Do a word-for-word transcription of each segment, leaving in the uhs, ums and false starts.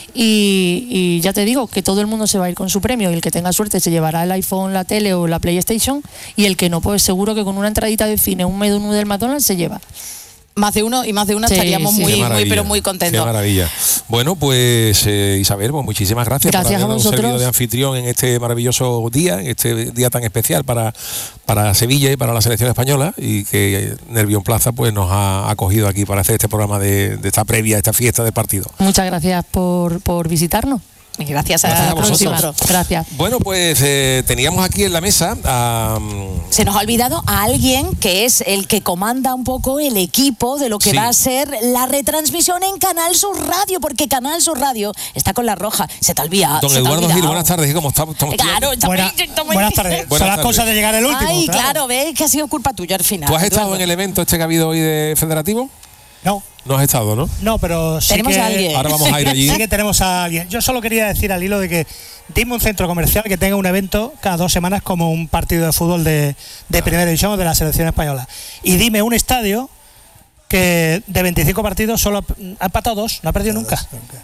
y, y ya te digo que todo el mundo se va a ir con su premio, y el que tenga suerte se llevará el iPhone, la tele o la PlayStation, y el que no, pues seguro que con una entradita de cine, un menú del McDonald's se lleva. Más de uno y más de una sí, estaríamos sí. muy, muy, pero muy contentos. Qué maravilla. Bueno, pues eh, Isabel, pues muchísimas gracias, gracias por habernos a servido de anfitrión en este maravilloso día, en este día tan especial para, para Sevilla y para la selección española, y que Nervión Plaza pues nos ha acogido aquí para hacer este programa de, de esta previa, esta fiesta de partido. Muchas gracias por, por visitarnos. Gracias a, gracias a vosotros. Gracias. Bueno, pues eh, teníamos aquí en la mesa a... Se nos ha olvidado a alguien que es el que comanda un poco el equipo de lo que sí. va a ser la retransmisión en Canal Sur Radio, porque Canal Sur Radio está con la roja. Se te olvida. Don Eduardo Gil, buenas tardes. ¿Cómo estamos? Claro, está Buena, muy, está muy... buenas tardes. Buenas Son las tardes. cosas de llegar el último. Ay, claro, claro, ves que ha sido culpa tuya al final. ¿Tú has estado Eduardo. en el evento este que ha habido hoy de Federativo? No. No has estado, ¿no? No, pero sí Tenemos que... a alguien. Ahora vamos a ir allí. Sí que tenemos a alguien. Yo solo quería decir al hilo de que dime un centro comercial que tenga un evento cada dos semanas como un partido de fútbol de, de primera división o de la selección española. Y dime un estadio que de veinticinco partidos solo ha empatado dos, no ha perdido nunca.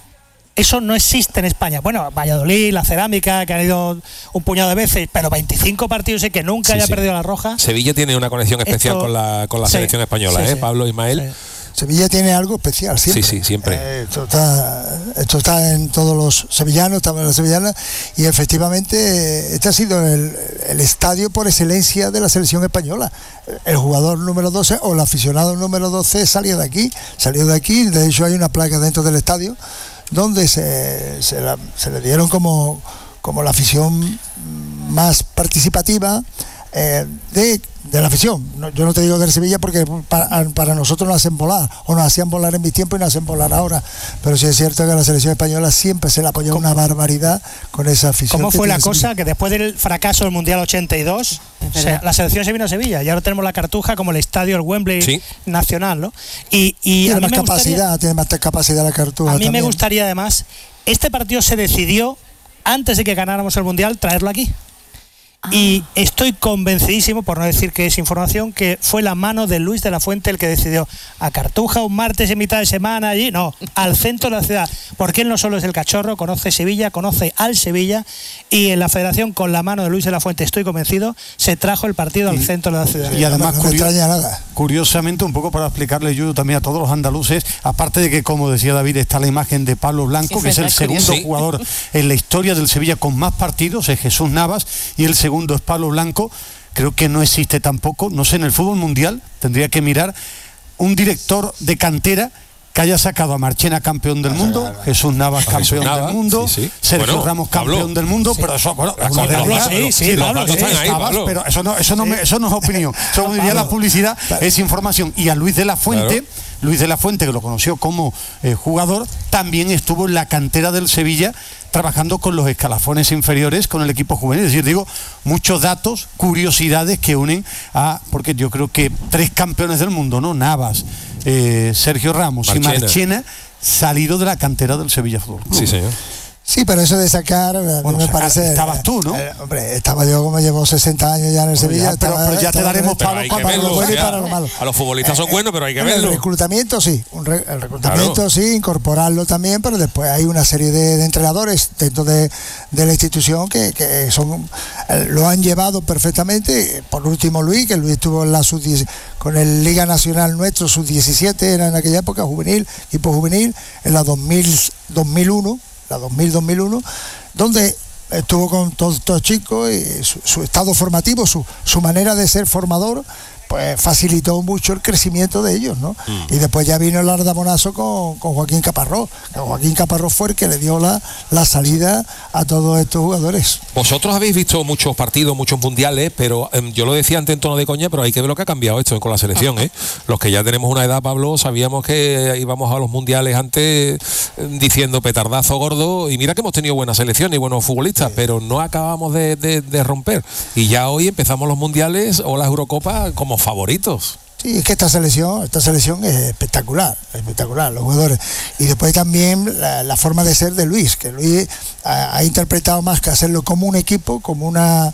Eso no existe en España. Bueno, Valladolid, la Cerámica, que han ido un puñado de veces, pero veinticinco partidos y que nunca Sí, haya sí. perdido la roja. Sevilla tiene una conexión especial Esto- con la, con la sí, selección española, sí, ¿eh? sí. Pablo, Ismael. Sí. Sevilla tiene algo especial siempre. Sí, sí, siempre. Eh, esto, está, esto está en todos los sevillanos, estamos en las sevillanas, y efectivamente eh, este ha sido el, el estadio por excelencia de la selección española. El jugador número doce o el aficionado número doce salió de aquí, salió de aquí, de hecho hay una placa dentro del estadio donde se, se, la, se le dieron como, como la afición más participativa eh, de, de la afición. No, yo no te digo del Sevilla porque para, para nosotros nos hacen volar, o nos hacían volar en mis tiempos y nos hacen volar ahora, pero sí es cierto que a la selección española siempre se le apoyó una barbaridad con esa afición. ¿Cómo que fue la tiene cosa? Sevilla. Que después del fracaso del Mundial ochenta y dos, o sea, la selección se vino a Sevilla y ahora tenemos la Cartuja como el estadio, el Wembley Sí. nacional, ¿no? Y, y a Tiene mí más me gustaría- capacidad, tiene más capacidad la Cartuja. A mí me también. gustaría además, este partido se decidió antes de que ganáramos el Mundial traerlo aquí. Ah. Y estoy convencidísimo, por no decir que es información, que fue la mano de Luis de la Fuente el que decidió a Cartuja un martes en mitad de semana allí, no, al centro de la ciudad, porque él no solo es el cachorro, conoce Sevilla, conoce al Sevilla, y en la federación con la mano de Luis de la Fuente, estoy convencido, se trajo el partido al Y- centro de la ciudad. Y además, no me curio- extraña nada. curiosamente, un poco para explicarle yo también a todos los andaluces, aparte de que, como decía David, está la imagen de Pablo Blanco, Es que es el verdad, segundo curioso. jugador en la historia del Sevilla con más partidos, es Jesús Navas, y el segundo es Pablo Blanco. Creo que no existe tampoco, no sé, en el fútbol mundial, tendría que mirar un director de cantera que haya sacado a Marchena campeón del mundo, Jesús Navas A Jesús campeón Navas, del mundo, sí, sí. Sergio Bueno, Ramos Pablo. campeón del mundo, pero eso, bueno, Las una cosas realidad, sí, pero- sí, los Pablo, datos sí, están ahí, estabas, Pablo, pero eso no, eso no, me- eso no es opinión, eso como diría la publicidad, es información. Y a Luis de la Fuente, Claro. Luis de la Fuente, que lo conoció como eh, jugador, también estuvo en la cantera del Sevilla trabajando con los escalafones inferiores con el equipo juvenil. Es decir, digo, muchos datos, curiosidades que unen a, porque yo creo que tres campeones del mundo, ¿no? Navas, eh, Sergio Ramos Marchena. y Marchena, salido de la cantera del Sevilla Fútbol Club. Sí, señor. Sí, pero eso de sacar, a mí Bueno, me sacar, parece... estabas tú, ¿no? eh, hombre, estaba yo como llevo sesenta años ya en el Bueno, Sevilla. ya, pero- estaba- pero ya te estaba- daremos Pero palo hay para que para lo verlo, bueno y o sea, para lo malo. a los futbolistas son buenos, pero hay que El verlo. reclutamiento sí, un re- el reclutamiento Claro. sí, incorporarlo también, pero después hay una serie de, de entrenadores dentro de, de la institución que, que son eh, lo han llevado perfectamente. Por último Luis, que Luis estuvo en la sub diez con el Liga Nacional nuestro, sub diecisiete, era en aquella época juvenil, equipo juvenil, en la dos mil, dos mil uno, la dos mil, dos mil uno, donde estuvo con todos estos chicos y su, su estado formativo, su, su manera de ser formador, pues facilitó mucho el crecimiento de ellos, ¿no? Mm. Y después ya vino el ardabonazo con, con Joaquín Caparrós, que Joaquín Caparrós fue el que le dio la, la salida a todos estos jugadores. Vosotros habéis visto muchos partidos, muchos mundiales, pero eh, yo lo decía antes en tono de coña, pero hay que ver lo que ha cambiado esto con la selección, ¿eh? Los que ya tenemos una edad, Pablo, sabíamos que íbamos a los mundiales antes eh, diciendo petardazo gordo, y mira que hemos tenido buenas selecciones y buenos futbolistas, sí, pero no acabamos de, de, de romper. Y ya hoy empezamos los mundiales o las Eurocopas como favoritos. Sí, es que esta selección, esta selección es espectacular, espectacular, los jugadores. Y después también la, la forma de ser de Luis, que Luis ha, ha interpretado más que hacerlo como un equipo, como una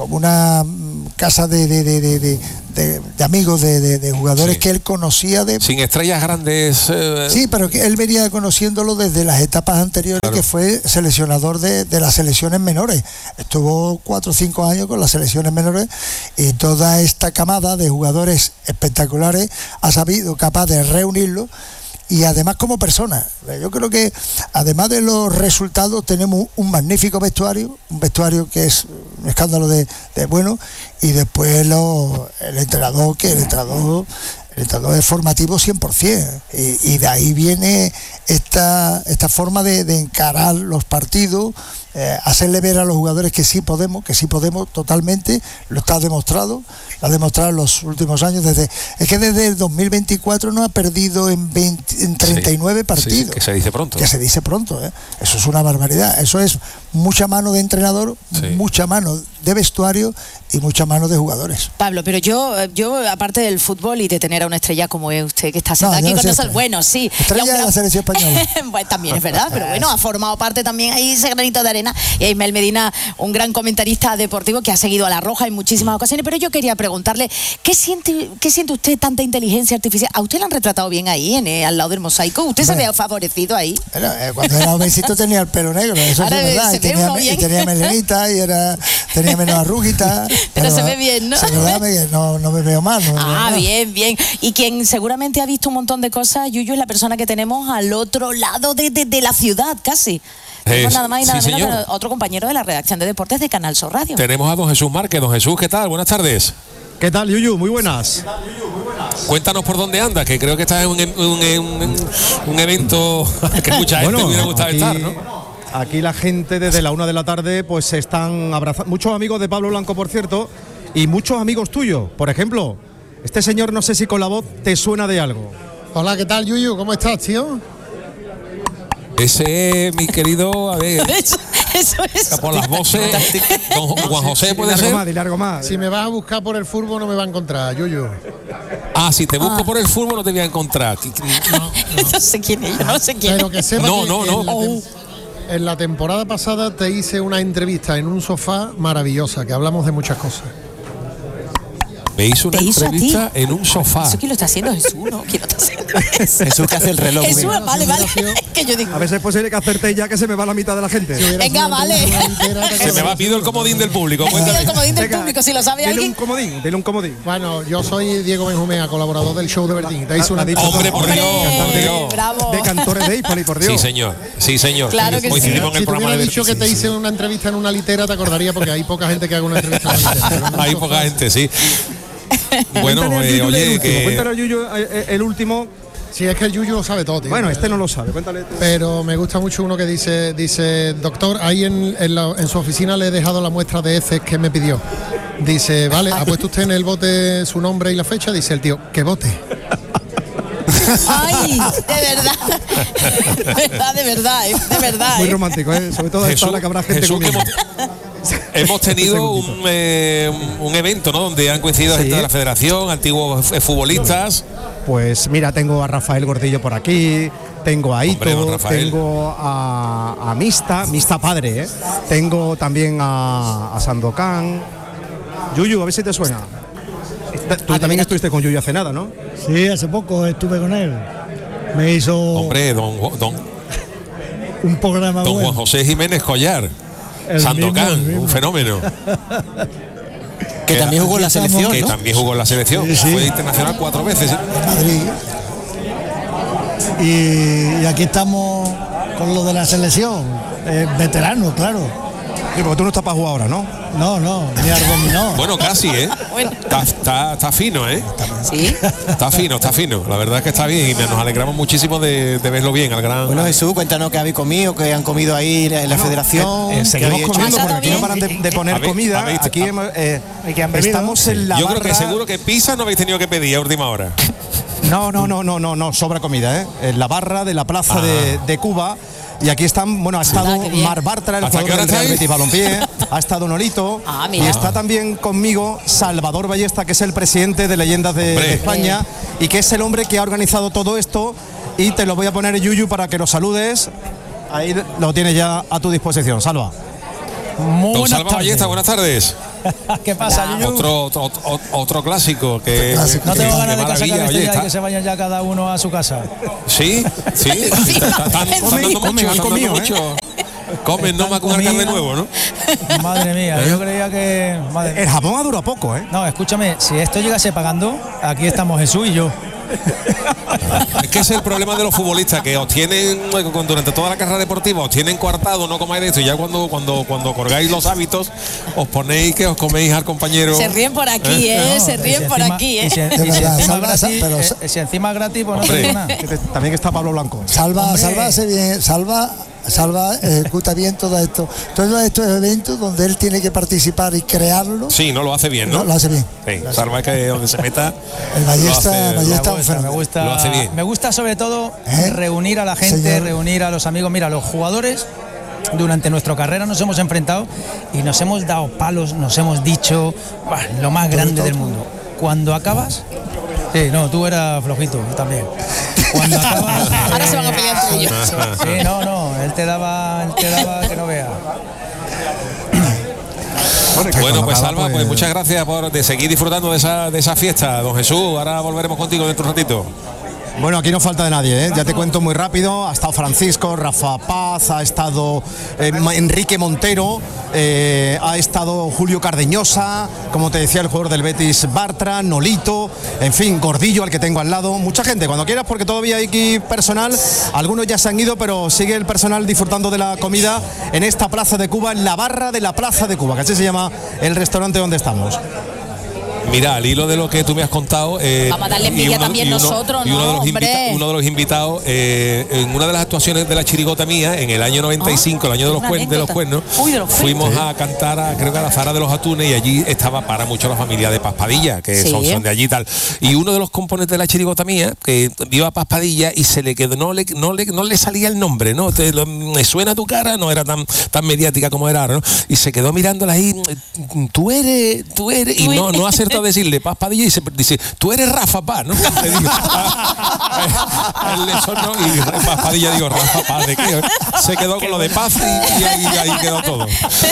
como una mm, casa de, de, de, de, de, de, de amigos, de, de, de jugadores Sí. que él conocía de... Sin estrellas grandes. eh, Sí, pero que él venía conociéndolo desde las etapas anteriores, Claro. que fue seleccionador de, de las selecciones menores. Estuvo cuatro o cinco años con las selecciones menores y toda esta camada de jugadores espectaculares ha sabido capaz de reunirlo. Y además como persona, yo creo que además de los resultados tenemos un magnífico vestuario, un vestuario que es un escándalo de, de bueno, y después lo, el entrenador, que el entrenador, el entrenador es formativo cien por ciento, y, y de ahí viene esta, esta forma de, de encarar los partidos, eh, hacerle ver a los jugadores que sí podemos, que sí podemos totalmente, lo está demostrado, lo ha demostrado en los últimos años, desde es que desde el dos mil veinticuatro no ha perdido en, veinte, en treinta y nueve sí, partidos. sí, que se dice pronto. Que se dice pronto, ¿eh? Eso es una barbaridad, eso es mucha mano de entrenador, Sí. mucha mano de vestuario y mucha mano de jugadores. Pablo, pero yo, yo aparte del fútbol y de tener a una estrella como es usted, que está sentada No, yo aquí no con soy nosotros, estrella. bueno, sí. Estrella y a un de la selección española. Bueno, también es verdad, pero bueno, ha formado parte también ahí ese granito de arena. Y Ismael Medina, un gran comentarista deportivo que ha seguido a La Roja en muchísimas ocasiones, pero yo quería preguntarle, ¿qué siente, qué siente usted tanta inteligencia artificial? ¿A usted le han retratado bien ahí, en, eh, al lado del mosaico? ¿Usted se Bueno. ve favorecido ahí? Bueno, eh, cuando era jovencito tenía el pelo negro, eso Ahora sí es verdad, se y ve tenía, uno y bien. tenía melenita y era, tenía menos arruguita. Pero se ve bien, ¿no? Es verdad que no, no me veo mal. No me veo Ah, mal. bien, bien. Y quien seguramente ha visto un montón de cosas, Yuyu, es la persona que tenemos al otro lado de, de, de la ciudad, casi. Tenemos nada más y sí, nada menos señor. que otro compañero de la redacción de deportes de Canal Sur Radio. Tenemos a don Jesús Márquez. Don Jesús, ¿qué tal? Buenas tardes. ¿Qué tal, Yuyu? Muy buenas. Cuéntanos por dónde andas, que creo que estás en un, un, un, un evento que mucha gente le hubiera gustado aquí, estar, ¿no? aquí la gente desde la una de la tarde pues se están abrazando. Muchos amigos de Pablo Blanco, por cierto, y muchos amigos tuyos. Por ejemplo, este señor, no sé si con la voz te suena de algo. Hola, ¿qué tal, Yuyu? ¿Cómo estás, tío? Ese, mi querido, a ver, Eso, eso es. por las voces, don Juan José puede Dile algo ser. más, dile algo más. Si me vas a buscar por el fútbol no me va a encontrar, Yuyu. Ah, si te busco por el fútbol no te voy a encontrar. No sé quién es, yo no sé quién es. Pero que sepas No, que no, no. En, la tem- en la temporada pasada te hice una entrevista en un sofá maravillosa, que hablamos de muchas cosas. Me hizo una ¿Te hizo a ti? entrevista en un sofá. ¿Eso quién lo está haciendo? Jesús, ¿no? ¿Quién lo está haciendo? Eso. Jesús que hace el reloj. Jesús, Hubiera vale, sido vale. gracioso. Que yo digo. A veces es posible que hacerte ya que se me va la mitad de la gente. Si hubiera Venga, sido una vale. entrevista entera, te Se me va, quedaría- pido el comodín del público. Mira Cuéntame. el comodín del Venga, público, si lo sabe dile alguien. un comodín, dile un comodín. Bueno, yo soy Diego Benjumea, colaborador del show de Bertín. Te hice una Ha dicho- Hombre, por Hombre, Dios, por Dios. bravo. De cantores de Hispali, por Dios. Sí, señor. Sí, señor. Claro que Coincidimos sí. en el Si te programa hubiera de dicho que Bertín, te sí, hice sí. una entrevista en una litera, te acordaría porque hay poca gente que haga una entrevista en una litera. Pero en un Hay sofá- poca gente, sí. Bueno, Cuéntale al eh, Yuyu del oye, último, que cuéntale al Yuyu, eh, eh, el último. Si es que el Yuyu lo sabe todo, tío. Bueno, este no lo sabe, cuéntale tú. Pero me gusta mucho uno que dice, dice, doctor, ahí en, en, la- en su oficina le he dejado la muestra de heces que me pidió. Dice, vale, ¿ha puesto usted en el bote su nombre y la fecha? Dice el tío, ¿qué bote? Ay, de verdad. De verdad, de verdad, eh, de verdad. Muy eh. romántico, ¿eh? Sobre todo a esta Jesús, hora que habrá gente Jesús, que comiendo. hemos, hemos tenido un, eh, un evento, ¿no? Donde han coincidido Sí. gente de la federación, antiguos eh, futbolistas. Pues mira, tengo a Rafael Gordillo por aquí, tengo a Ito, Hombre, don Rafael. tengo a, a Mista, Mista padre, ¿eh? Tengo también a, a Sandokan. Yuyu, a ver si te suena. Tú también estuviste con Yuyu hace nada, ¿no? Sí, hace poco estuve con él. Me hizo Hombre, don, Ju- don, un programa don Juan bueno. José Jiménez Collar. El Sandokan, mismo, el mismo. un fenómeno. Que también jugó en la Aquí estamos, selección, Que ¿no? también jugó en la selección. Sí, sí. Fue internacional cuatro veces. ¿sí? Madrid. Y, y aquí estamos con lo de la selección. Eh, veterano, claro. Sí, porque tú no estás para jugar ahora, ¿no? No, no, ni al dominó. Bueno, casi, ¿eh? Bueno. Está, está, está fino, ¿eh? Sí. Está fino, está fino. La verdad es que está bien y nos alegramos muchísimo de, de verlo bien al gran. Bueno, Jesús, cuéntanos qué habéis comido, qué han comido ahí en la federación. Eh, eh, qué seguimos habéis hecho. comiendo ¿Pasado porque aquí no bien? paran de, de poner ¿Habéis- comida. habéis- Aquí hemos, eh, ¿Y qué han bebido? estamos en la Yo creo que barra- seguro que pizza no habéis tenido que pedir a última hora. No, no, no, no, no, no, sobra comida, ¿eh? En la barra de la plaza Ah. de, de Cuba. Y aquí están, bueno, ha estado Ah, qué bien. Mar Bartra, el ¿Hasta qué jugador hora del Real estáis? Betis Balompié, ha estado Nolito, Ah, y mira. está también conmigo Salvador Ballesta, que es el presidente de Leyendas de, Hombre. de España, y que es el hombre que ha organizado todo esto, y te lo voy a poner, Yuyu, para que lo saludes. Ahí lo tienes ya a tu disposición, Salva. Muy Don buenas Salva tardes. Ballesta, buenas tardes. ¿Qué pasa, Yuyu? Otro, otro, otro, otro clásico que, clásico. No tengo ganas de que sacar este Oye, y que se vayan ya cada uno a su casa. Sí, sí. Están dando mucho, están dando mucho. Comen no más con carne de nuevo, ¿no? Madre mía, yo creía que... Madre el jamón ha durado poco, ¿eh? No, escúchame, si esto llegase pagando, aquí estamos Jesús y yo. Es que ese es el problema de los futbolistas, que os tienen durante toda la carrera deportiva, os tienen coartado, no comáis de esto, y ya cuando cuando cuando colgáis los hábitos, os ponéis que os coméis al compañero. Se ríen por aquí, ¿eh? No, se ríen si por encima, aquí, ¿eh? Y si, y si encima gratis, eh, si encima gratis, pues no te digo nada. También está Pablo Blanco. Salva, Hombre. Salva hace bien, Salva, Salva ejecuta bien todo esto, todos estos eventos donde él tiene que participar y crearlo. Sí, no lo hace bien, ¿no? No, lo hace bien. Sí, Salva que donde se meta. El ballesta, lo hace- ballesta Me gusta, me gusta, Lo hace bien. me gusta sobre todo ¿Eh? reunir a la gente, Señor. reunir a los amigos. Mira, los jugadores durante nuestra carrera nos hemos enfrentado y nos hemos dado palos, nos hemos dicho "Buah, lo más grande del mundo". Cuando acabas, sí, no, tú eras flojito también. Cuando acabas, Ahora se van a pelear entre ellos. sí, no, no, él te daba, él te daba que no veas. Bueno, pues Salva, pues muchas gracias por de seguir disfrutando de esa, de esa fiesta, don Jesús. Ahora volveremos contigo dentro de un ratito. Bueno, aquí no falta de nadie, ¿eh? Ya te cuento muy rápido. Ha estado Francisco, Rafa Paz, ha estado eh, Enrique Montero, eh, ha estado Julio Cardeñosa, como te decía el jugador del Betis Bartra, Nolito, en fin, Gordillo, al que tengo al lado. Mucha gente, cuando quieras, porque todavía hay aquí personal. Algunos ya se han ido, pero sigue el personal disfrutando de la comida en esta Plaza de Cuba, en la barra de la Plaza de Cuba, que así se llama el restaurante donde estamos. Mira, al hilo de lo que tú me has contado, eh, Vamos a darle y envidia uno- también y uno- nosotros, y uno ¿no, de los hombre? invita- uno de los invitados, eh, en una de las actuaciones de la chirigota mía, en el año noventa y cinco, el año de los, una cuen- de los anécdota. cuernos, Uy, de los fuimos cuernos. a cantar a, creo que a la Zara de los Atunes, y allí estaba para mucho la familia de Paspadilla, que Sí. son, son de allí y tal. Y uno de los componentes de la chirigota mía, que vio a Paspadilla y se le quedó, no le, no le, no le salía el nombre, ¿no? Te, lo- me suena tu cara, no era tan, tan mediática como era ahora, ¿no? Y se quedó mirándola ahí, tú eres, tú eres, y no, no acertó a decirle Paspadilla, y se dice, tú eres Rafa Paz, ¿no? Le digo, él le sonó y Paspadilla, digo, Rafa Paz, ¿de qué? Se quedó con lo de Paz y, y ahí, y ahí quedó todo.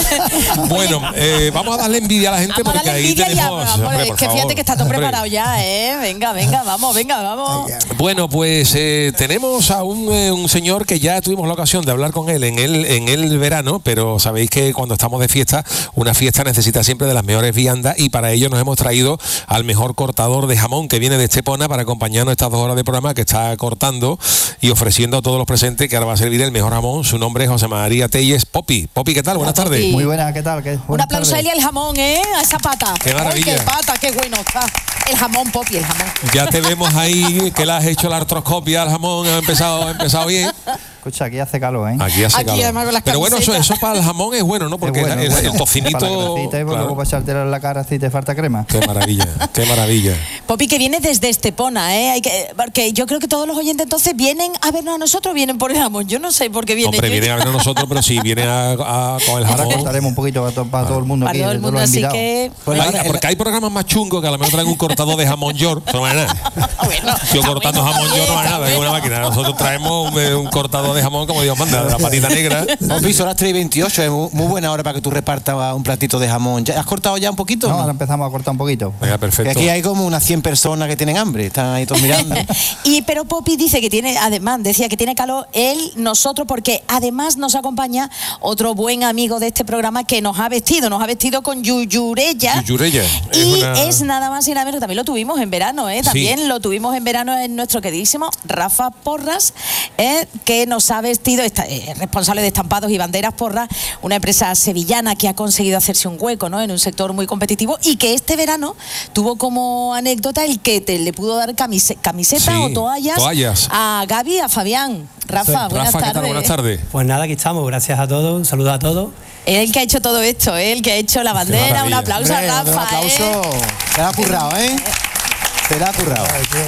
Bueno, eh, vamos a darle envidia a la gente Vamos a porque darle ahí envidia ya, tenemos... vamos, hombre, es por que fíjate favor, que está todo hombre. preparado ya, ¿eh? Venga, venga, vamos, venga, vamos. Bueno, pues eh, tenemos a un, eh, un señor que ya tuvimos la ocasión de hablar con él en el, en el verano, pero sabéis que cuando estamos de fiesta, una fiesta necesita siempre de las mejores viandas, y para ello nos hemos traído al mejor cortador de jamón que viene de Estepona para acompañarnos estas dos horas de programa, que está cortando y ofreciendo a todos los presentes que ahora va a servir el mejor jamón. Su nombre es José María Telles. Popi, Popi, ¿qué tal? Buenas Hola, tardes. Popi. Muy buena, ¿qué tal? ¿Qué? Un Buenas aplauso a tardes. él y al jamón, ¿eh? A esa pata. Qué maravilla. Ay, qué pata, qué bueno está. El jamón, Popi, el jamón. Ya te vemos ahí que le has hecho la artroscopia al jamón, ha empezado, ha empezado bien. Escucha, aquí hace calor, ¿eh? Aquí hace Aquí, calor. además, con las Pero bueno, eso, camisetas. eso para el jamón es bueno, ¿no? Porque Es bueno, el, el- bueno. el tocinito... Para la grasita, y claro. luego para echarte en la cara si te falta crema. Qué maravilla, qué maravilla. Popi, que viene desde Estepona, ¿eh? Hay que, porque yo creo que todos los oyentes entonces vienen a vernos a nosotros, vienen por el jamón. Yo no sé por qué vienen. Hombre, Yo- vienen a vernos nosotros, pero sí, vienen a, a- con el Ahora jamón. cortaremos un poquito para, to- para todo el mundo Para aquí, todo el todos mundo, los así invitados. que... Bueno, Hay- ahora- porque hay programas más chungos que a lo mejor traen un cortador de jamón york, pero no vale nada. Bueno, Yo está cortando bueno, jamón está york no vale bien, nada, está es una bueno. máquina. Nosotros traemos un, un cortador de jamón, como Dios manda, de la patita negra. Hemos visto las tres y veintiocho, es muy muy buena hora para que tú repartas un platito de jamón. ¿Ya- ¿Has cortado ya un poquito? no, no? ahora empezamos a cortar un poquito. Venga, Que perfecto. aquí hay como unas cien personas que tienen hambre, están ahí todos mirando. Y pero Popi dice que tiene, además, decía que tiene calor él, nosotros, porque además nos acompaña otro buen amigo de este programa que nos ha vestido, nos ha vestido con Yuyureya. Yuyureya, es Y una- es nada más y nada menos, también lo tuvimos en verano, ¿eh? También lo tuvimos en verano en nuestro queridísimo Rafa Porras, ¿eh? Que nos ha vestido, esta, eh, responsable de estampados y banderas Porras, una empresa sevillana que ha conseguido hacerse un hueco, ¿no? En un sector muy competitivo, y que este verano tuvo como anécdota el que te, le pudo dar camise, camisetas Sí, o toallas, toallas. a Gaby, a Fabián. Rafa, buenas Rafa, ¿qué tal? tardes. Buenas tardes. Pues nada, aquí estamos. Gracias a todos. Un saludo a todos. El que ha hecho todo esto, ¿eh? El que ha hecho la bandera. Un maravilla. aplauso Hombre, a un Rafa, aplauso. ¿eh? Se la ha currado, ¿eh? Se la ha currado.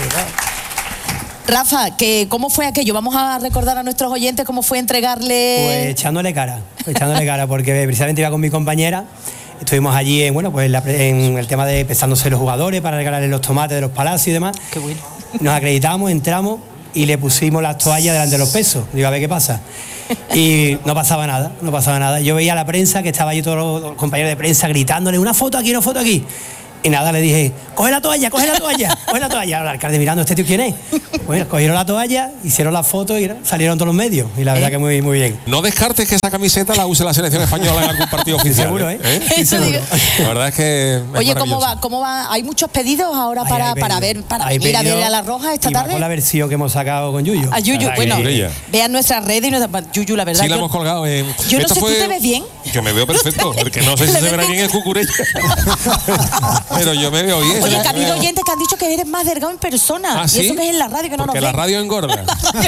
Rafa, que ¿cómo fue aquello? Vamos a recordar a nuestros oyentes cómo fue entregarle... Pues echándole cara. Echándole cara, porque precisamente iba con mi compañera. Estuvimos allí en, bueno, pues en, la- en el tema de pesándose los jugadores para regalarles los tomates de los palacios y demás. Qué bueno. Nos acreditamos, entramos y le pusimos las toallas delante de los pesos. Digo, a ver qué pasa. Y no pasaba nada, no pasaba nada. Yo veía a la prensa, que estaba allí todos los compañeros de prensa gritándole, una foto aquí, una foto aquí. Y nada, le dije, coge la toalla, coge la toalla, coge la toalla. El alcalde mirando, ¿este tío quién es? Bueno, cogieron la toalla, hicieron la foto y salieron todos los medios. Y la verdad ¿Eh? que muy, muy bien. No descartes que esa camiseta la use la selección española en algún partido oficial. Seguro, ¿eh? ¿Eh? Eso digo. La verdad es que es Oye, ¿cómo maravilloso. va? ¿Cómo va? Hay muchos pedidos ahora Ay, para, hay para pedido. ver, para Hay venir a ver pedido. a La Roja esta Y más tarde. con la versión que hemos sacado con Yuyu. A Yuyu, La bueno, Yuyureya. vean nuestras redes y nuestra Yuyu, la verdad. Sí, la yo, hemos colgado en... yo no Esto sé, fue- ¿tú te ves bien? Yo me veo perfecto, porque no sé si Le se ves verá bien. bien el Cucurella. Pero yo me veo bien. Oye, ¿no? que ha habido oyentes que han dicho que eres más delgado en persona. ¿Ah, y sí? eso que es en la radio, que no Porque nos la ven. radio engorda.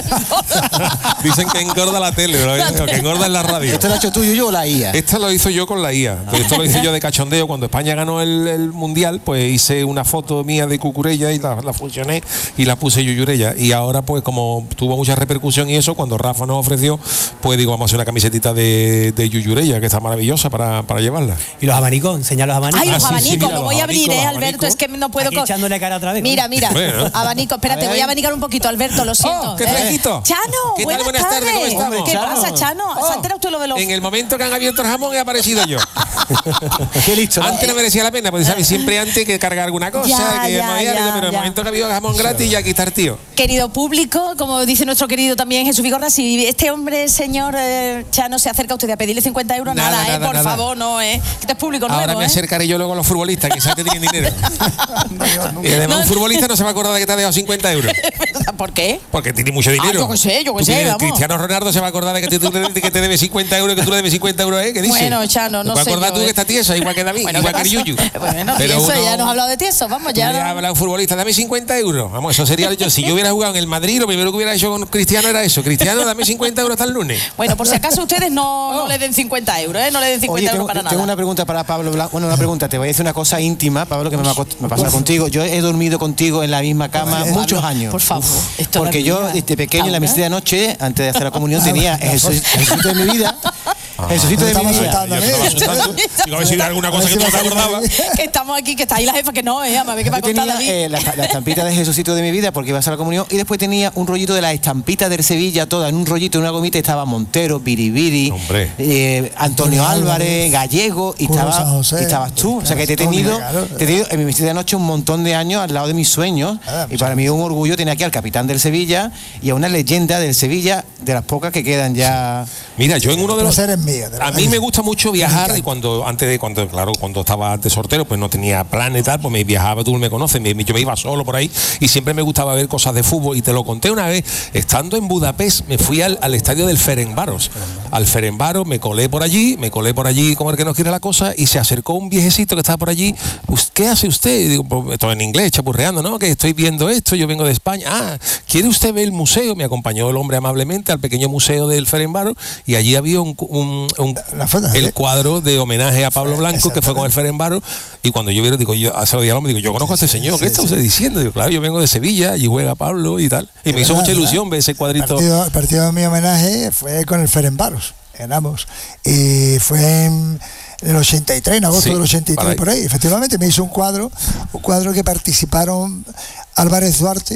Dicen que engorda la tele, pero que engorda en la radio. ¿Esto lo has hecho tú, Yuyu, o la I A? Esta lo hizo yo con la I A. Esto lo hice yo de cachondeo. Cuando España ganó el, el Mundial, pues hice una foto mía de Cucurella y la, la fusioné y la puse Yuyurella. Y ahora, pues como tuvo mucha repercusión y eso, cuando Rafa nos ofreció, pues digo, vamos a hacer una camisetita de, de Yuyurella, que está maravillosa para, para llevarla. Y los abanicos, enseñar los abanicos. Ay, los Ah, sí, sí, abanicos, mira, lo los voy a abrir, abanicos, ¿eh, los Alberto? Es que no puedo... Aquí co- echándole cara otra vez. Mira, mira, Bueno. abanico, espérate, A ver, voy a ahí. abanicar un poquito, Alberto, lo siento. Oh, qué ¿eh? fresquito. Chano, ¿Qué tal? buenas, Buenas tardes, ¿cómo estamos? ¿Qué Chano. pasa, Chano? ¿Se ha enterado usted lo de los...? En el momento que han abierto el jamón he aparecido yo. Qué listo, ¿no? Antes no merecía la pena, porque sabes, siempre antes hay que cargar alguna cosa, Ya, que ya, mover algo, ya, pero en el ya. momento que ha habido jamón gratis ya aquí está el tío. Querido público, como dice nuestro querido también Jesús Vigorra, si este hombre, señor eh, Chano, se acerca a usted a pedirle cincuenta euros, nada, Nada, eh, nada, por nada. favor, no, eh. Que este es público Ahora nuevo, me eh. acercaré yo luego a los futbolistas, que saben que tienen dinero. Y además un futbolista no se va a acordar de que te ha dejado cincuenta euros. ¿Por qué? Porque tiene mucho dinero. Ah, yo qué sé, yo qué Tú sé, tienes- vamos. Cristiano Ronaldo se va a acordar de que, tú- de que te debe cincuenta euros, que tú le debes cincuenta euros, ¿eh? ¿Qué dices? Bueno, Chano, no ¿Te vas a sé acordar yo, tú eh. que está tiesa, igual que David, Bueno, igual ¿qué que el pasa? Yuyu? Bueno, Pero tieso, uno- ya nos ha hablado de tieso, vamos, Tú ya. le no- hablas a un futbolista, dame cincuenta euros. Vamos, eso sería yo. Si yo hubiera jugado en el Madrid, lo primero que hubiera hecho con Cristiano era eso. Cristiano, dame cincuenta euros hasta el lunes. Bueno, por si acaso ustedes no, no le den cincuenta euros, ¿eh? No le den cincuenta Oye, euros tengo, para tengo nada. una pregunta para Pablo Blanco. Bueno, una pregunta. Te voy a decir una cosa íntima, Pablo, que me va a, cost- me pasa contigo. Yo he dormido contigo en la misma cama Pablo, muchos años. por favor, esto Porque no yo, diga. desde pequeño, en la Ahora. misa de anoche, antes de hacer la comunión, tenía Jesús- Jesucito de mi vida. Jesucito de mi Estaba vida. asustando, Yo ¿eh? estaba asustando. Digo, a ver si hay alguna cosa que tú no te acordabas. Que estamos aquí, que está ahí la jefa, que no, ¿eh? A ver qué va a Yo contar tenía David. eh, la, la estampita de Jesucito de mi vida porque iba a hacer la comunión y después tenía un rollito de la estampita del Sevilla toda en un rollito, en una gomita, y estaba Montero, Biribiri, Hombre. eh, Antonio Álvarez, Álvarez, Gallego y, Curro estaba, San José, y estabas tú. O sea que te he Tony, tenido, claro. te he tenido en mi vestida de noche un montón de años al lado de mis sueños Ah, y para mí es un orgullo tener aquí al capitán del Sevilla y a una leyenda del Sevilla de las pocas que quedan ya. Mira, yo en uno de los... placer es mío, de A verdad mí que me sí. gusta mucho viajar y cuando antes de cuando claro cuando estaba de sortero pues no tenía plan y tal, pues me viajaba, tú me conoces, me- yo me iba solo por ahí y siempre me gustaba ver cosas de fútbol y te lo conté una vez estando en Budapest, me fui al, al estadio del Ferencváros, al Ferencváros, me colé por allí, me colé por allí como el que no quiere la cosa y se acercó un viejecito que estaba por allí, "Us- ¿qué hace usted?" Y digo, pues, esto en inglés, chapurreando, ¿no? Que estoy viendo esto, yo vengo de España. Ah, ¿quiere usted ver el museo? Me acompañó el hombre amablemente al pequeño museo del Ferencváros y allí había un, un- un- La foto, el ¿eh? cuadro de homenaje a Pablo Blanco que fue con el Ferencváros y cuando yo vieron digo yo hace diálogo digo yo conozco a este señor, ¿qué está usted diciendo? Digo, claro, yo vengo de Sevilla y juega Pablo y tal y me hizo mucha ilusión ver ese El cuadrito. partido, el partido de mi homenaje fue con el Ferencváros, ganamos. Y fue en el ochenta y tres, en agosto Sí, del ochenta y tres, para ahí. por ahí. Efectivamente, me hizo un cuadro, un cuadro que participaron Álvarez Duarte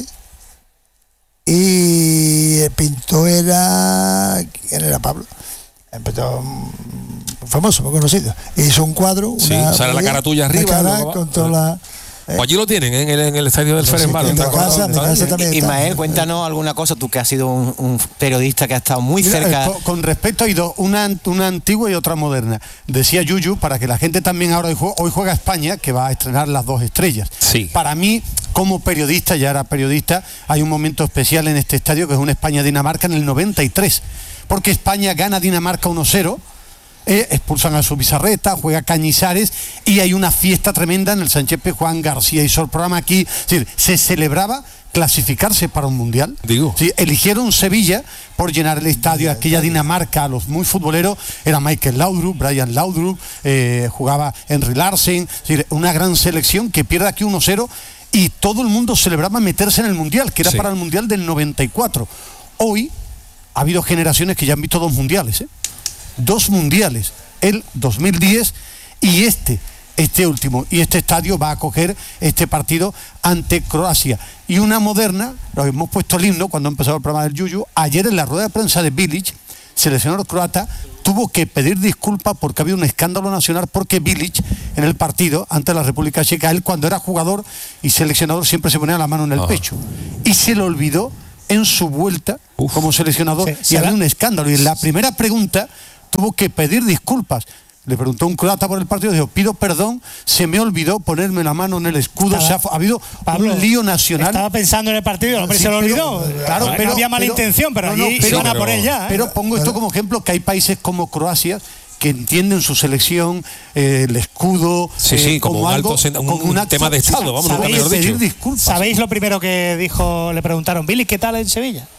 y el pintor era. ¿Quién era Pablo? El pintor mm, famoso, muy conocido. E hizo un cuadro. Sí, una- sale la cara tuya la arriba, cara luego va- con toda la. Pues allí lo tienen ¿eh? en, el, en el estadio del Sí, Ferencváros. en mi ¿te acuerdas? casa, en mi casa también está. Ismael, cuéntanos alguna cosa, tú que has sido un, un periodista que ha estado muy Mira, cerca. eh, con, con respecto hay dos, una, una antigua y otra moderna. Decía Yuyu, para que la gente también ahora hoy juega, hoy juega España, que va a estrenar las dos estrellas. Sí. Para mí, como periodista, ya era periodista, hay un momento especial en este estadio que es un España-Dinamarca en el noventa y tres. Porque España gana a Dinamarca uno cero. Eh, expulsan a su Bizarreta, juega Cañizares y hay una fiesta tremenda en el Sánchez Pizjuán. García hizo el programa aquí. Es decir, se celebraba clasificarse para un mundial. Digo. Sí, eligieron Sevilla por llenar el estadio. Aquella Dinamarca, a los muy futboleros, era Michael Laudrup, Brian Laudrup, eh, jugaba Henry Larsen. Es decir, una gran selección que pierde aquí uno cero y todo el mundo celebraba meterse en el mundial, que era Sí. para el mundial del noventa y cuatro. Hoy ha habido generaciones que ya han visto dos mundiales, ¿eh? Dos mundiales, el dos mil diez y este, este último. Y este estadio va a acoger este partido ante Croacia. Y una moderna, lo hemos puesto el himno cuando ha empezado el programa del Yuyu. Ayer en la rueda de prensa de Bilic, seleccionador croata, tuvo que pedir disculpas porque había un escándalo nacional, porque Bilic en el partido ante la República Checa, él cuando era jugador y seleccionador siempre se ponía la mano en el Ajá. pecho. Y se le olvidó en su vuelta Uf. como seleccionador Sí, y había ¿será? un escándalo. Y en la primera pregunta tuvo que pedir disculpas. Le preguntó un croata por el partido, dijo, pido perdón, se me olvidó ponerme la mano en el escudo. Estaba- O sea, ha habido Pablo, un lío nacional. Estaba pensando en el partido, el hombre Sí, se lo pero- olvidó. Claro, No pero había mala pero- intención, pero no, no, allí pero- iban a por él ya. ¿eh? Pero pongo esto como ejemplo, que hay países como Croacia que entienden su selección, eh, el escudo, Sí, eh, sí, como un algo, alto sen- un- como un acto- tema de Estado, vamos, ¿sabéis? nunca mejor pedir dicho. disculpas. ¿Sabéis lo primero que dijo? Le preguntaron, Billy, ¿qué tal en Sevilla?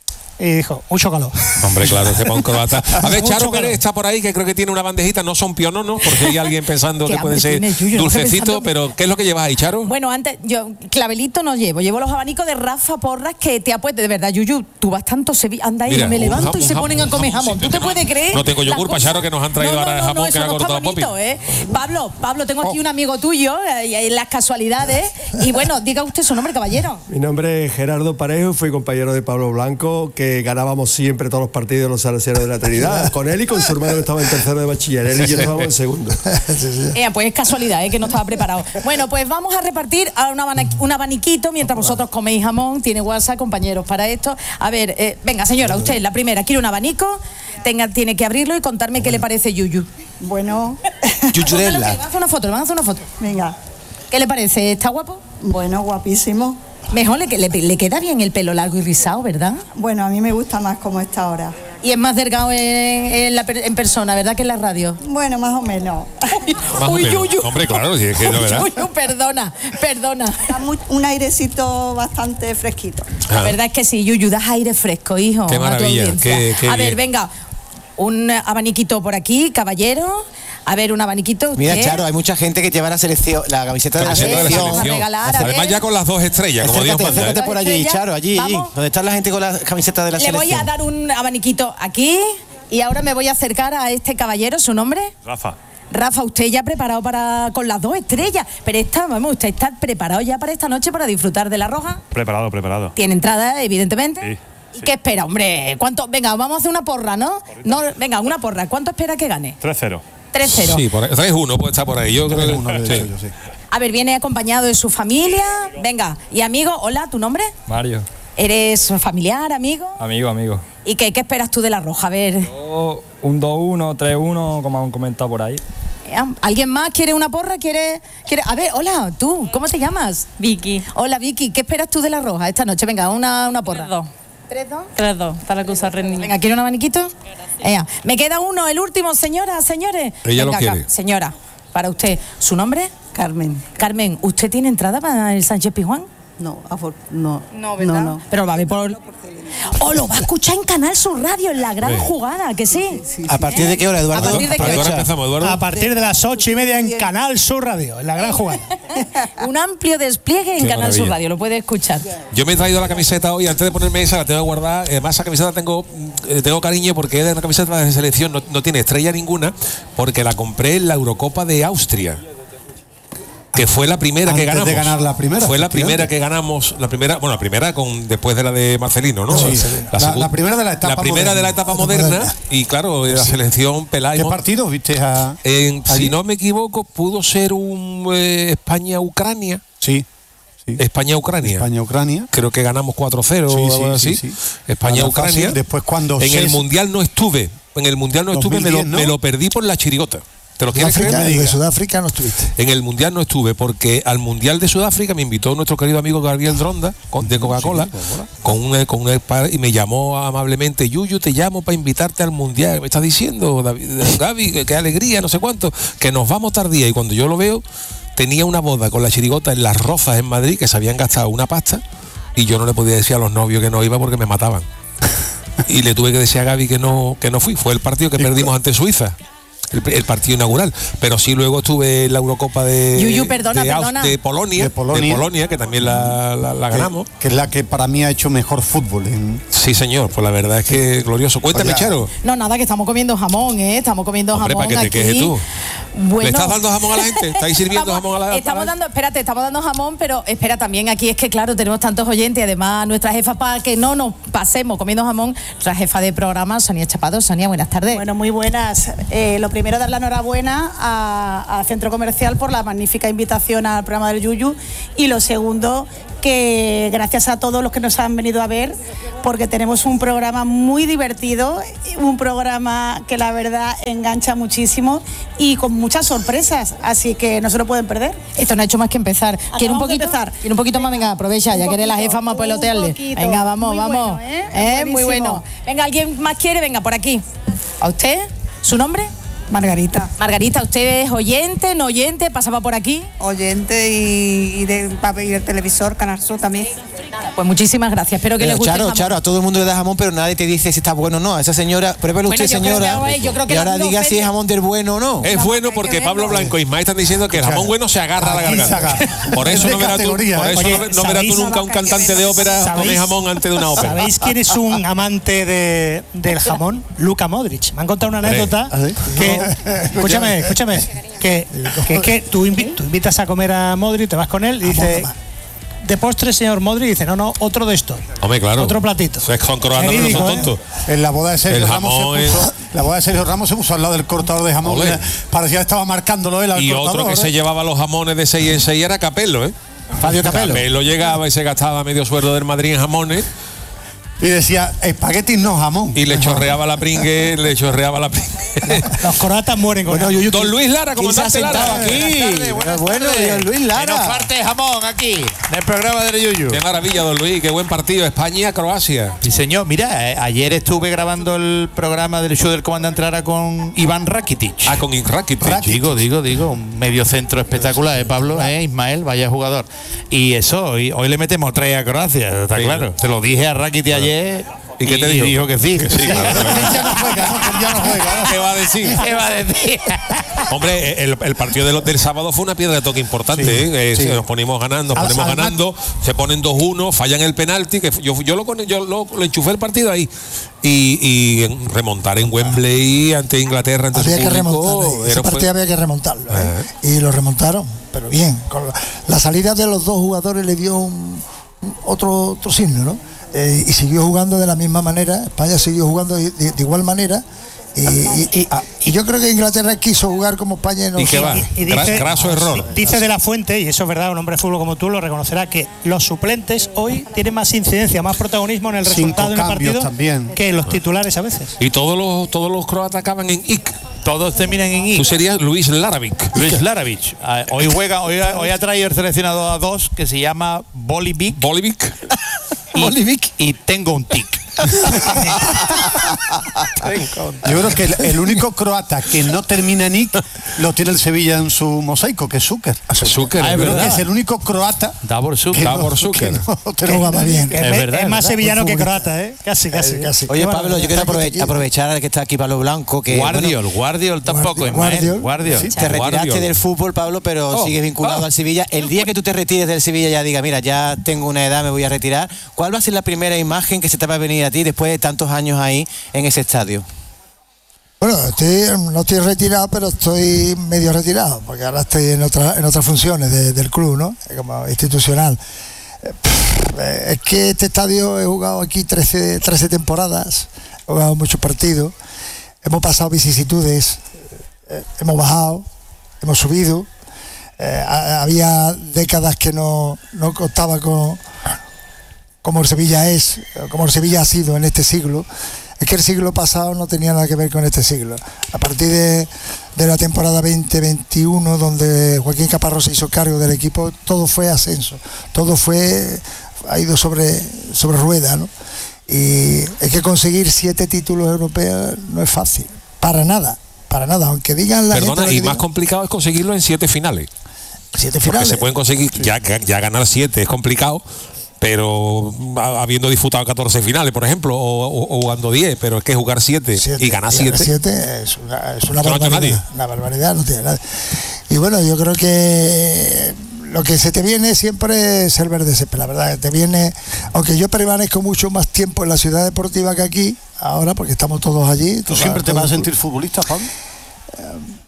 Y dijo, mucho calor. Hombre, claro, que para un croata. A ver, Mucho Charo calor. Pérez está por ahí, que creo que tiene una bandejita, no son piononos, porque hay alguien pensando Qué que puede hambre ser tiene Yuyu, no estoy dulcecito, pensando- pero ¿qué es lo que llevas ahí, Charo? Bueno, antes, yo clavelito no llevo, llevo los abanicos de Rafa Porras que te ha puesto, de verdad, Yuyu, tú vas tanto Sevilla, anda ahí, Mira, me un levanto jamón, y se un ponen a jamón, comer jamón, jamón. sí, ¿Tú te no- puedes creer? no tengo las yogur, cosas? Charo, que nos han traído No, no, ahora el no, jamón no, que eso ha no está cortado bonito, Popi. ¿eh? Pablo, Pablo, tengo aquí un amigo tuyo, eh, y en las casualidades, y bueno, diga usted su nombre, caballero. Mi nombre es Gerardo Parejo, fui compañero de Pablo Blanco, que ganábamos siempre todos los partidos de los Salesianos de la Trinidad, con él y con su hermano que estaba en tercero de bachiller, él y yo estábamos en segundo. Eh, pues es casualidad, ¿eh? Que no estaba preparado. Bueno, pues vamos a repartir a un, abana- un abaniquito mientras vosotros coméis jamón. Tiene WhatsApp, compañeros, para esto. A ver, eh, venga, señora, usted, la primera, quiere un abanico, tenga, tiene que abrirlo y contarme qué le parece Yuyu. Bueno, Yuyurella. Vamos a hacer una foto, vamos a hacer una foto. venga. ¿Qué le parece? ¿Está guapo? Bueno, guapísimo. Mejor le, le, le queda bien el pelo largo y rizado, ¿verdad? Bueno, a mí me gusta más como está ahora. Y es más delgado en, en, la per- en persona, ¿verdad? Que en la radio. Bueno, más o menos. Más o Uy, menos. Yuyu. Hombre, claro, si es que no, ¿verdad? Yuyu, perdona, perdona. Da mu- un airecito bastante fresquito. La Ah. verdad es que sí, Yuyu, das aire fresco, hijo. Qué a tu maravilla, audiencia. qué- qué a ver, bien. venga, un abaniquito por aquí, caballero. A ver, un abaniquito. Mira, usted. Charo, hay mucha gente que lleva la selección, la camiseta de la Camiseta de la selección. Vamos a selección. regalar, a Además, ver. ya con las dos estrellas, como Dios Acércate, manda. acércate ¿eh? por allí, Estrella, Charo, allí, allí. vamos. Donde está la gente con la camiseta de la Le selección. voy a dar un abaniquito aquí y ahora me voy a acercar a este caballero. ¿Su nombre? Rafa. Rafa, usted ya preparado para con las dos estrellas. Pero esta, vamos, usted está preparado ya para esta noche para disfrutar de la roja. Preparado, preparado. Tiene entrada, evidentemente. Sí. ¿Y qué espera, hombre? ¿Cuánto? Venga, vamos a hacer una porra, ¿no? No, venga, una porra. ¿Cuánto espera que gane? tres cero. tres cero. Sí, por ahí. tres uno puede estar por ahí. Yo creo que sí. A ver, viene acompañado de su familia. Venga, y amigo, hola, ¿tu nombre? Mario, ¿Eres familiar, amigo? amigo, amigo. ¿Y qué, qué esperas tú de la roja? A ver, Yo, un dos uno, tres uno, como han comentado por ahí. ¿eh? ¿Alguien más quiere una porra? ¿Quiere, quiere? A ver, hola, tú, ¿cómo te llamas? Vicky. Hola, Vicky, ¿qué esperas tú de la roja esta noche? Venga, una, una porra. tres dos. ¿Tres dos? tres dos, para que usa rendimiento. Venga, ¿quiere un abaniquito? Ea, me queda uno, el último, señora, señores. Ella lo Venga, quiere. acá, señora, para usted. ¿Su nombre? Carmen. Carmen, ¿usted tiene entrada para el Sánchez Pizjuán? No, afor- no. No, ¿verdad? No, no. Pero va a ver por... O lo va a escuchar en Canal Sur Radio, en la gran Sí. jugada, que sí. ¿A partir de qué hora, Eduardo? ¿A partir de qué Ahora hora? empezamos, Eduardo. A partir de las ocho y media en Canal Sur Radio, en la gran jugada. Un amplio despliegue en Qué Canal Sur maravilla. Radio, lo puede escuchar. Yo me he traído la camiseta hoy, antes de ponerme esa, la tengo guardada. Además, esa camiseta tengo, eh, tengo cariño porque es de una camiseta de selección, no, no tiene estrella ninguna, porque la compré en la Eurocopa de Austria. Que fue la primera que Antes ganamos. de ganar la primera, Fue la efectivamente. primera que ganamos, la primera, bueno, la primera con después de la de Marcelino, ¿no? Sí, la, la- segun- la primera de la etapa La primera moderna. de la etapa moderna, y claro, la selección ¿Qué Pelayo. partido viste a...? En, si allí? no me equivoco, pudo ser un eh, España-Ucrania. Sí. sí. España-Ucrania. España-Ucrania. Creo que ganamos cuatro cero Sí, o sí, algo sí, así. sí. España-Ucrania. Fácil. Después cuando En el Cés- Mundial no estuve. En el Mundial no estuve, me lo, dos mil diez, ¿no? me lo perdí por la chirigota. ¿Te lo quieres Sudáfrica, creer? en Sudáfrica no estuviste. En el Mundial no estuve porque al Mundial de Sudáfrica me invitó nuestro querido amigo Gabriel Dronda con- de Coca-Cola con un, con un par- y me llamó amablemente: Yuyu, te llamo para invitarte al Mundial. Me estás diciendo, David, Gaby, qué- qué alegría, no sé cuánto, que nos vamos tardía. Y cuando yo lo veo, tenía una boda con la chirigota en Las Rozas en Madrid, que se habían gastado una pasta, y yo no le podía decir a los novios que no iba porque me mataban. Y le tuve que decir a Gaby que no, que no fui. Fue el partido que perdimos ante Suiza. El, el partido inaugural, pero sí luego estuve en la Eurocopa de, Yuyu, perdona, de, Aus- perdona. de Polonia, De Polonia. de Polonia, que también la, la- la que- ganamos. Que, es la que para mí ha hecho mejor fútbol. En, Sí, señor, pues la verdad es que glorioso. Cuéntame, Oye, Charo. No, nada, que estamos comiendo jamón, ¿eh? Estamos comiendo Hombre, jamón para que te aquí. quejes tú. Bueno. ¿Le estás dando jamón a la gente? ¿Estáis sirviendo Estamos- jamón a la Estamos dando, espérate, estamos dando jamón, pero espera, también aquí es que, claro, tenemos tantos oyentes y además nuestra jefa, para que no nos pasemos comiendo jamón, nuestra jefa de programa, Sonia Chapado. Sonia, buenas tardes. Bueno, muy buenas. Eh, lo primero, dar la enhorabuena a, a Centro Comercial por la magnífica invitación al programa del Yuyu. Y lo segundo, que gracias a todos los que nos han venido a ver, porque tenemos un programa muy divertido, un programa que la verdad engancha muchísimo y con muchas sorpresas, así que no se lo pueden perder. Esto no ha hecho más que empezar. ¿Quiere un Acabamos de poquito? empezar. ¿Quiere un poquito más? Venga, aprovecha, ya que eres la jefa, más pelotearle. poquito. Venga, vamos, Muy vamos. bueno, ¿eh? ¿Eh? Muy Buenísimo. bueno. Venga, ¿alguien más quiere? Venga, por aquí. ¿A usted? ¿Su nombre? Margarita. Margarita, ¿usted es oyente, no oyente? ¿Pasaba por aquí? Oyente y, y del y del televisor, Canal Sur también. Pues muchísimas gracias. Espero que Pero les guste el Charo, jamón. Charo, a todo el mundo le da jamón, pero nadie te dice si está bueno o no. A esa señora, pruébelo Bueno, usted, yo creo señora. que, yo creo que y ahora la- diga si es jamón del bueno o no. Es bueno porque Pablo Blanco y Ismael están diciendo que el jamón bueno se agarra a la Aquí se garganta. agarra. Por Es eso de no verás tú, categoría, por ¿eh? eso Oye, no, no verás tú ¿sabéis- nunca un cantante de ópera ¿Sabéis- comer jamón antes de una ópera. ¿Sabéis quién es un amante de, del jamón? Luka Modric. Me han contado una Hombre. anécdota que, escúchame, escúchame, que, que es que tú, invi- tú invitas a comer a Modric, te vas con él y dice, de postre, señor Modric, y dice, no, no, otro de esto. Hombre, claro. Otro platito. Son croatas, pero no Verídico, son ¿eh? tontos. En la boda de Sergio El Ramos jamón se puso, la boda de Sergio Ramos se puso al lado del cortador de jamón. Ole. Parecía que estaba marcándolo él al Y cortador, otro que ¿eh? se llevaba los jamones de seis en seis era Capello, ¿eh? Fabio Capello. Capello llegaba y se gastaba medio sueldo del Madrid en jamones Y decía, espaguetis no jamón. y le chorreaba la pringue, le chorreaba la pringue. Los croatas mueren con Bueno, Don Luis Lara, ¿Quién se ha comandante sentado Lara. aquí? Bueno, Don Luis Que no Lara. falte jamón aquí, en el programa del Yuyu. Qué maravilla, Don Luis, qué buen partido. España-Croacia. Sí, señor. Mira, eh, ayer estuve grabando el programa del show del comandante Lara con Iván Rakitic. Ah, con Rakitic. Digo, digo, digo, un medio centro espectacular, ¿eh, Pablo? ¿Eh, Ismael? Vaya jugador. Y eso, hoy, hoy le metemos tres a Croacia, está Sí. claro. Se lo dije a Rakitic ayer. ¿Y qué te dijo? dijo que sí. Que sí, claro. Ya no juega, ¿no? Que ya no juega, ¿no? ¿Qué va a decir? ¿Qué va a decir? Hombre, el, el partido del, del sábado fue una piedra de toque importante. Sí, ¿eh? Eh, sí. Nos ponemos ganando, nos Al- ponemos además- ganando, se ponen dos uno, fallan el penalti. Que yo, yo, lo, con- yo lo, lo enchufé el partido ahí. Y, y remontar en Wembley ante Inglaterra, ante Había su que público, remontar, ese era- partido fue- había que remontarlo, ¿eh? Y lo remontaron, pero bien. Con la, la salida de los dos jugadores le dio un, un- otro, otro signo, ¿no? Eh, y siguió jugando de la misma manera, España siguió jugando de, de- de igual manera. Y, y- y- y yo creo que Inglaterra quiso jugar como España y no ¿Y qué va? Y Gra- dice, graso error. dice de la Fuente, y eso es verdad, un hombre de fútbol como tú lo reconocerá, que los suplentes hoy tienen más incidencia, más protagonismo en el Cinco resultado de un cambios partido también. que los titulares a veces. Y todos los, todos los croatas acaban en ic. Todos terminan en I. Tú serías Luis Laravic. Luis Laravich. Ah, Hoy juega, hoy, ha- hoy ha traído el seleccionado a dos que se llama Bolivic. Bolivic. Y, y tengo un tic. Yo creo que el, el único croata que no termina en ic lo tiene el Sevilla en su mosaico, que es Zucker. Zucker, Ah, es es Creo verdad. que es el único croata Davor Zucker. que Davor no, Zucker. que no Que termina jugaba en bien. ic. Es, Es me- verdad, es es más verdad. sevillano Muy que futbolista. croata, ¿eh? Casi, casi. Eh, casi. Oye, Qué Pablo, yo barbaridad. quiero aprove- aprovechar que está aquí Pablo Blanco. Que, Guardiol, bueno, Guardiol tampoco, Ismael. Guardiol. Guardiol. te retiraste Guardiol. del fútbol, Pablo, pero Oh, sigues vinculado oh. al Sevilla. El día que tú te retires del Sevilla ya diga, mira, ya tengo una edad, me voy a retirar. ¿Cuál va a ser la primera imagen que se te va a venir a ti después de tantos años ahí en ese estadio? Bueno, estoy, no estoy retirado, pero estoy medio retirado, porque ahora estoy en, otra, en otras funciones de- del club, ¿no? Como institucional. Eh, pff, eh, Es que este estadio he jugado aquí trece, trece temporadas, he jugado muchos partidos, hemos pasado vicisitudes, eh, hemos bajado, hemos subido. Eh, ha- había décadas que no, no contaba con como el Sevilla es, como el Sevilla ha sido en este siglo. Es que el siglo pasado no tenía nada que ver con este siglo. A partir de, de la temporada veinte veintiuno, donde Joaquín Caparrós se hizo cargo del equipo, todo fue ascenso, todo fue ha ido sobre, sobre rueda, ¿no? Y es que conseguir siete títulos europeos no es fácil, para nada, para nada, aunque digan la Perdona, gente lo y que más digan, complicado es conseguirlo en siete finales. siete Porque finales. se pueden conseguir, ya, ya ganar siete es complicado, pero ha- habiendo disputado catorce finales, por ejemplo, o, o- o jugando diez, pero es que jugar siete y ganar siete. siete es una, es una Eso no ha hecho barbaridad. nadie. Una barbaridad, no tiene nadie. Y bueno, yo creo que lo que se te viene siempre es el verde césped, la verdad, que te viene, aunque yo permanezco mucho más tiempo en la ciudad deportiva que aquí, ahora, porque estamos todos allí. ¿Tú siempre te vas a sentir futbolista, Pablo?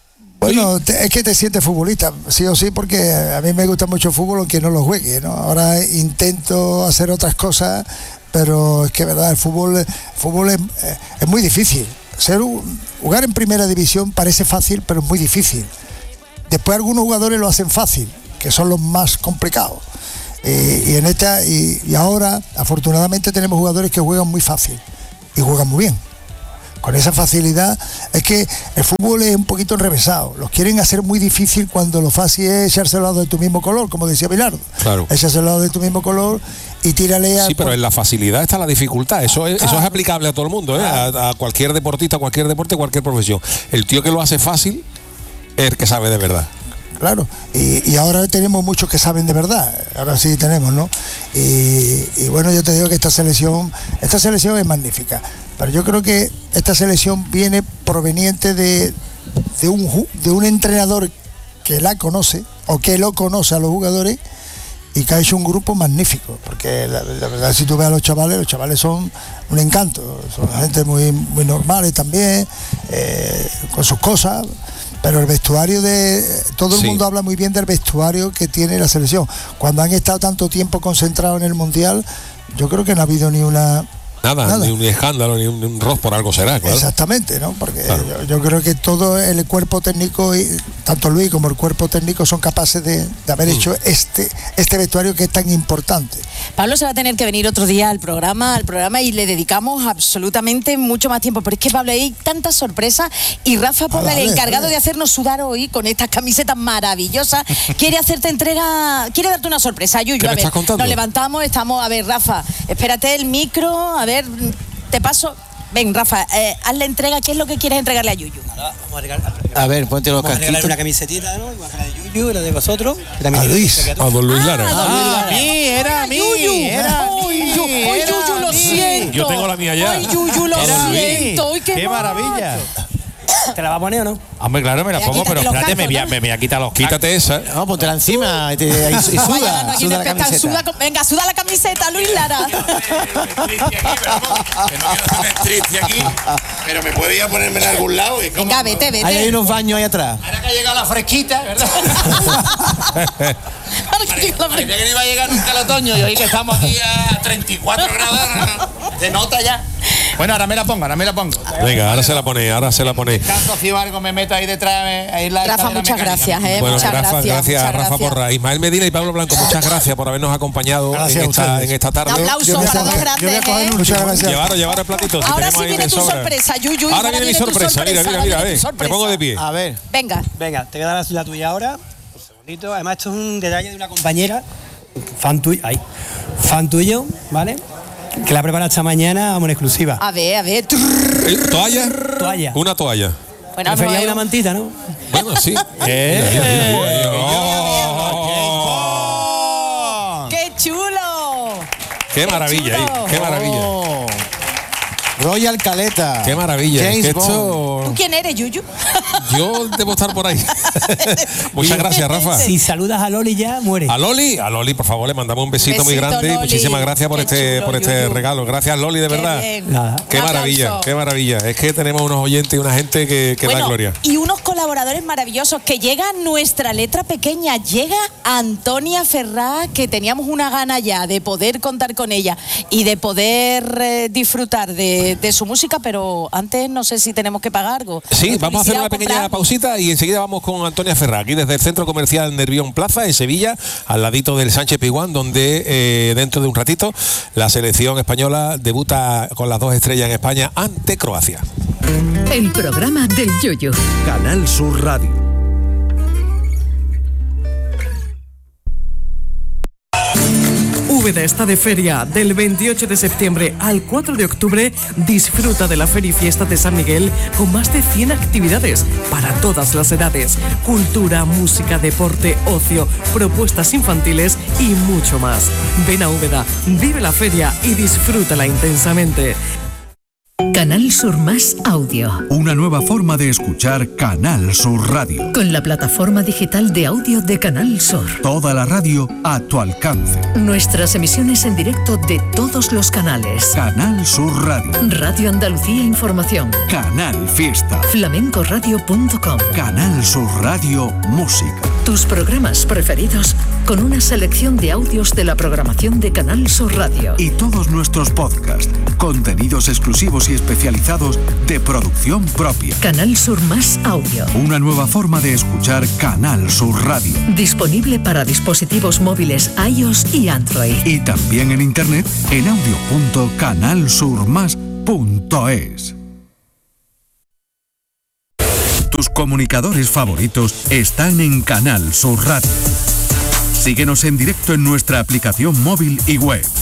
Bueno, te, es que te sientes futbolista, sí o sí, porque a mí me gusta mucho el fútbol, aunque no lo juegue, ¿no? Ahora intento hacer otras cosas, pero es que, verdad, el fútbol, el fútbol es, es muy difícil. Ser un, jugar en primera división parece fácil, pero es muy difícil. Después algunos jugadores lo hacen fácil, que son los más complicados. Eh, y en esta y, y ahora, afortunadamente, tenemos jugadores que juegan muy fácil y juegan muy bien. Con esa facilidad, es que el fútbol es un poquito enrevesado. Los quieren hacer muy difícil cuando lo fácil es echarse al lado de tu mismo color, como decía Bilardo. Claro. Echarse al lado de tu mismo color y tírale a... Sí, pero en la facilidad está la dificultad. Eso es, Claro. eso es aplicable a todo el mundo, ¿eh? a, a cualquier deportista, cualquier deporte, cualquier profesión. El tío que lo hace fácil es el que sabe de verdad. Claro, y, y ahora tenemos muchos que saben de verdad, ahora sí tenemos, ¿no? Y, y bueno, yo te digo que esta selección, esta selección es magnífica, pero yo creo que esta selección viene proveniente de, de, un, ju- de un entrenador que la conoce, o que lo conoce a los jugadores, y que ha hecho un grupo magnífico, porque la, la verdad, si tú ves a los chavales, los chavales son un encanto, son gente muy, muy normales también, eh, con sus cosas. Pero el vestuario de... Todo el Sí. mundo habla muy bien del vestuario que tiene la selección. Cuando han estado tanto tiempo concentrados en el Mundial, yo creo que no ha habido ni una... Nada, Nada. ni un escándalo, ni un, ni un ros por algo será, claro. Exactamente, ¿no? Porque Claro. yo, yo creo que todo el cuerpo técnico, y tanto Luis como el cuerpo técnico, son capaces de, de haber Mm. hecho este, este vestuario que es tan importante. Pablo se va a tener que venir otro día al programa, al programa y le dedicamos absolutamente mucho más tiempo. Pero es que, Pablo, hay tantas sorpresas y Rafa Porra, Vale, el vale, encargado vale. de hacernos sudar hoy con estas camisetas maravillosas, quiere hacerte entrega, quiere darte una sorpresa. Yuyu, ¿Qué me a ver, estás contando? nos levantamos, estamos, a ver, Rafa, espérate el micro, a ver, te paso. Ven, Rafa, eh, haz la entrega, ¿qué es lo que quieres entregarle a Yuyu? A ver, ponte los Vamos a regalar casquitos. una camisetita, ¿no? Igual que la de Yuyu, la de vosotros. y la A misma Luis. que a A todos. don Luis Lara. Ah, a mí, era a mí, Yuyu. era a Ay, mí, Yu- ay, era Yuyu, a lo mí. siento. Yo tengo la mía ya. Ay, Yuyu, lo Era a mí. siento. Ay, qué, ¡Qué mal. maravilla! ¿Te la va a poner o no? Hombre, claro, me la Ya, pongo, quítate pero los espérate, me cascos, voy, a, ¿no? me voy a quitar los Quítate esa. No, póntela encima y, te, y, y Vaya, suda, no, aquí suda la después está, camiseta. suda con- venga, suda la camiseta, Luis Lara. Que no quiero hacerme triste aquí, pero me puedo ir a ponerme en algún lado. Y Venga, vete, vete. Ahí hay unos baños ahí atrás. Ahora que ha llegado la fresquita, ¿verdad? Parecía que no iba a llegar nunca el otoño y hoy que estamos aquí a treinta y cuatro grados, se nota ya. Bueno, ahora me la pongo, ahora me la pongo. Venga, ahora se la pone, ahora se la pone. Tanto si algo me meto ahí detrás, ahí la Rafa, escalera muchas mecánica. gracias, eh, Bueno, muchas Rafa, gracias. gracias muchas Rafa gracias. Porra. Ismael Medina y Pablo Blanco, muchas gracias por habernos acompañado Gracias en a esta, ustedes. en esta tarde. Un aplauso Yo voy a para dos coger- grandes, yo voy a coger ¿eh? un- Muchas gracias. Llevaros, llevaros el platito. Si Ahora tenemos sí ahí viene de tu sobra. sorpresa, Yuyu. Ahora viene mi tu sorpresa. Mira, mira, ahora mira, viene eh. tu Me sorpresa. pongo de pie. A ver. Venga. Venga, te voy a dar la tuya ahora. Un segundito. Además, esto es un detalle de una compañera, fan tuyo, ay, fan tuyo, ¿vale? Que la prepara esta mañana, vamos, en exclusiva. A ver, a ver. Eh, ¿Toalla? Toalla. Una toalla. Bueno, Prefería no, una eh, mantita, ¿no? Bueno, sí. Eh, Mira, mira, mira, mira. Oh, ¡Qué chulo! ¡Qué maravilla! eh, ¡Qué maravilla! Oh. Royal Caleta. ¡Qué maravilla! James Es que ¿Tú esto... quién eres, Yuyu? Yo debo estar por ahí. Muchas gracias, Rafa. Si saludas a Loli ya, muere. A Loli, a Loli, por favor, le mandamos un besito, muy Besito, grande y Loli. muchísimas gracias por Qué este chulo, por este Yuyu. regalo. Gracias, Loli, de Qué verdad. bien. Nada. Qué Un maravilla, aplauso. qué maravilla. Es que tenemos unos oyentes y una gente que, que da Bueno, gloria. y unos colaboradores maravillosos, que llega nuestra letra pequeña, llega Antonia Ferrá, que teníamos una gana ya de poder contar con ella y de poder eh, disfrutar de, de su música, pero antes no sé si tenemos que pagar algo. Sí, ¿De vamos a hacer publicidad una o pequeña comprar? pausita y enseguida vamos con Antonia Ferrá, aquí desde el Centro Comercial Nervión Plaza, en Sevilla, al ladito del Sánchez Pizjuán, donde eh, dentro de un ratito la selección española debuta con las dos estrellas en España ante Croacia. El programa del Yoyo. Canal Sur Radio. Úbeda está de feria del veintiocho de septiembre al cuatro de octubre. Disfruta de la Feria y Fiesta de San Miguel con más de cien actividades para todas las edades. Cultura, música, deporte, ocio, propuestas infantiles y mucho más. Ven a Úbeda, vive la feria y disfrútala intensamente. Canal Sur Más Audio. Una nueva forma de escuchar Canal Sur Radio. Con la plataforma digital de audio de Canal Sur. Toda la radio a tu alcance. Nuestras emisiones en directo de todos los canales. Canal Sur Radio. Radio Andalucía Información. Canal Fiesta. flamencoradio punto com. Canal Sur Radio Música. Tus programas preferidos con una selección de audios de la programación de Canal Sur Radio. Y todos nuestros podcasts, contenidos exclusivos y especializados de producción propia. Canal Sur Más Audio. Una nueva forma de escuchar Canal Sur Radio. Disponible para dispositivos móviles iOS y Android. Y también en internet en audio punto canal sur más punto es. Tus comunicadores favoritos están en Canal Sur Radio. Síguenos en directo en nuestra aplicación móvil y web.